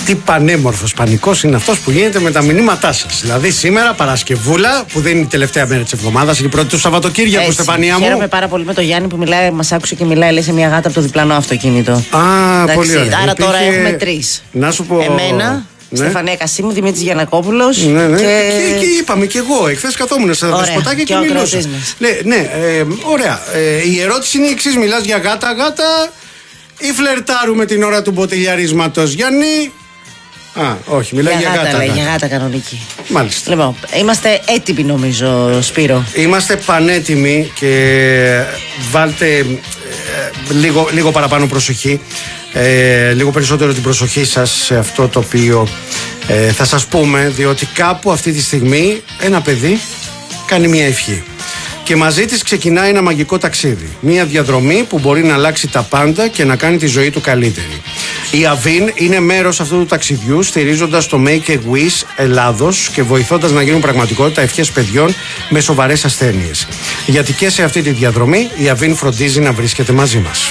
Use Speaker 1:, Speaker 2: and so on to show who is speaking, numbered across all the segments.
Speaker 1: Τι πανέμορφος πανικός είναι αυτός που γίνεται με τα μηνύματά σας. Δηλαδή σήμερα Παρασκευούλα, που δεν είναι η τελευταία μέρα της εβδομάδας, είναι η πρώτη του Σαββατοκύριακου, Στεφανία μου.
Speaker 2: Χαίρομαι πάρα πολύ με τον Γιάννη που μιλάει, μας άκουσε και μιλάει, λέει, σε μια γάτα από το διπλανό αυτοκίνητο.
Speaker 1: Εντάξει, πολύ ωραία.
Speaker 2: Άρα τώρα έχουμε τρεις.
Speaker 1: Να σου πω.
Speaker 2: Εμένα, Στεφανία Κασίμου, Δημήτρης Γιαννακόπουλος.
Speaker 1: Ναι. Και είπαμε κι εγώ. Εχθές καθόμουν στα δεσποτάκια και μιλούσα. Ναι, ωραία. Η ερώτηση είναι η εξής: μιλάς για γάτα ή φλερτάρουμε την ώρα του μποτιλιαρίσματος, Γιάννη? Όχι, μιλάει για γάτα.
Speaker 2: Για γάτα κανονική.
Speaker 1: Μάλιστα.
Speaker 2: Λοιπόν, είμαστε έτοιμοι νομίζω, Σπύρο.
Speaker 1: Είμαστε πανέτοιμοι και βάλτε λίγο παραπάνω προσοχή, λίγο περισσότερο την προσοχή σας σε αυτό το οποίο θα σας πούμε, διότι κάπου αυτή τη στιγμή ένα παιδί κάνει μια ευχή και μαζί της ξεκινάει ένα μαγικό ταξίδι. Μια διαδρομή που μπορεί να αλλάξει τα πάντα και να κάνει τη ζωή του καλύτερη. Η Αβίν είναι μέρος αυτού του ταξιδιού, στηρίζοντας το Make a Wish Ελλάδος και βοηθώντας να γίνουν πραγματικότητα ευχές παιδιών με σοβαρές ασθένειες. Γιατί και σε αυτή τη διαδρομή η Αβίν φροντίζει να βρίσκεται μαζί μας.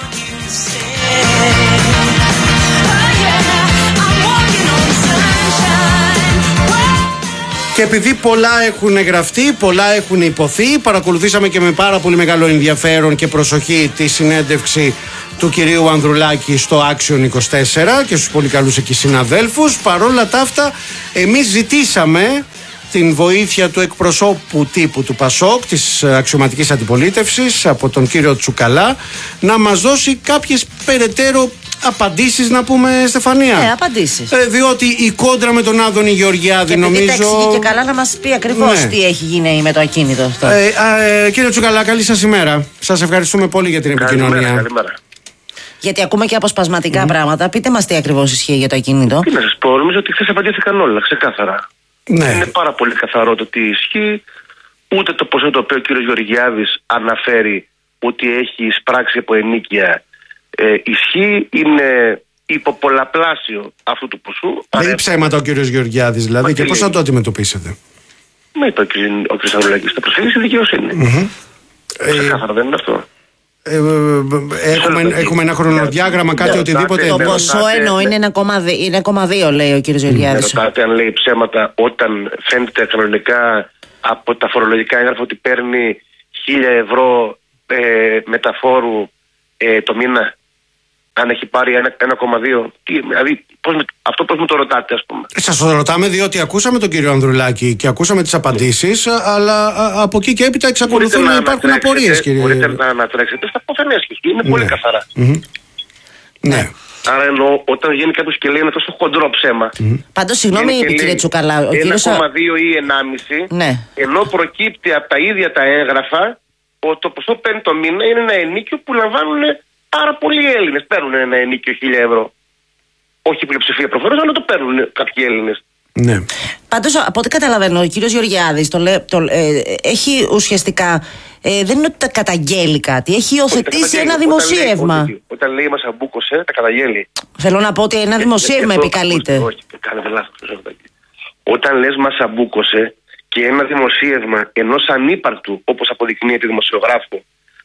Speaker 1: Και επειδή πολλά έχουν γραφτεί, πολλά έχουν υποθεί, παρακολουθήσαμε και με πάρα πολύ μεγάλο ενδιαφέρον και προσοχή τη συνέντευξη του κυρίου Ανδρουλάκη στο Action 24 και στους πολύ καλούς εκεί συναδέλφους. Παρόλα τα αυτά, εμείς ζητήσαμε την βοήθεια του εκπροσώπου τύπου του ΠΑΣΟΚ, της αξιωματικής αντιπολίτευσης, από τον κύριο Τσουκαλά, να μας δώσει κάποιες περαιτέρω απαντήσεις, να πούμε, Στεφανία.
Speaker 2: Ναι, απαντήσεις.
Speaker 1: Διότι η κόντρα με τον Άδωνη Γεωργιάδη, νομίζω. Και
Speaker 2: εξηγεί και καλά να μας πει ακριβώς τι έχει γίνει με το ακίνητο αυτό.
Speaker 1: Κύριε Τσουκαλά, καλή σας ημέρα. Σας ευχαριστούμε πολύ για την επικοινωνία.
Speaker 3: Καλημέρα.
Speaker 2: Γιατί ακούμε και αποσπασματικά πράγματα. Πείτε μας τι ακριβώς ισχύει για το ακίνητο.
Speaker 3: Τι να σας πω, νομίζω ότι χθες απαντήθηκαν όλα ξεκάθαρα.
Speaker 1: Ναι.
Speaker 3: Είναι πάρα πολύ καθαρό το τι ισχύει. Ούτε το ποσό το οποίο ο κύριος Γεωργιάδης αναφέρει ότι έχει εισπράξει από ενίκεια ισχύει, είναι υποπολαπλάσιο αυτού του ποσού.
Speaker 1: Δεν είπε ψέματα ο κύριος Γεωργιάδης, δηλαδή, και πώς θα το αντιμετωπίσετε?
Speaker 3: Με είπε ο κ. Ανδρουλάκης, θα προσφύγει στη δικαιοσύνη. Ξεκάθαρα δεν είναι αυτό.
Speaker 1: Έχουμε ένα χρονοδιάγραμμα, κάτι οτιδήποτε?
Speaker 2: Το ποσό εννοώ είναι 1,2 λέει ο κ. Γεωργιάδης.
Speaker 3: Ρωτάτε αν λέει ψέματα όταν φαίνεται κανονικά από τα φορολογικά έγγραφα ότι παίρνει 1.000 ευρώ μεταφόρου το μήνα, αν έχει πάρει 1,2. Δηλαδή, αυτό πώς μου το ρωτάτε, ας πούμε?
Speaker 1: Σας το ρωτάμε διότι ακούσαμε τον κύριο Ανδρουλάκη και ακούσαμε τις απαντήσεις, αλλά από εκεί και έπειτα εξακολουθούν να υπάρχουν απορίες, κύριε.
Speaker 3: Μπορείτε να ανατρέξετε στα πόθενες και είναι πολύ καθαρά.
Speaker 1: Ναι.
Speaker 3: Άρα εννοώ, όταν βγαίνει κάποιος και λέει ένα τόσο χοντρό ψέμα.
Speaker 2: Πάντως, συγγνώμη, κύριε Τσουκαλά.
Speaker 3: 1,2 ή 1,5,
Speaker 2: ναι.
Speaker 3: Ενώ προκύπτει από τα ίδια τα έγγραφα ότι το ποσό παίρνει το μήνα είναι ένα ενίκιο που λαμβάνουν πάρα πολλοί Έλληνες. Παίρνουν ένα ενίκιο 1.000 ευρώ. Όχι η πλειοψηφία προφανώς, αλλά το παίρνουν κάποιοι Έλληνες.
Speaker 1: Ναι.
Speaker 2: Πάντως, από ό,τι καταλαβαίνω, ο κύριος Γεωργιάδης έχει ουσιαστικά. Δεν είναι ότι τα καταγγέλει κάτι, έχει υιοθετήσει ένα δημοσίευμα.
Speaker 3: Όταν λέει μας αμπούκωσε, τα καταγγέλει.
Speaker 2: Θέλω να πω ότι ένα δημοσίευμα επικαλείται.
Speaker 3: Όχι, κάνετε λάθος. Όταν λες μας αμπούκωσε και ένα δημοσίευμα ενός ανύπαρκτου, όπως αποδεικνύεται δημοσιογράφου,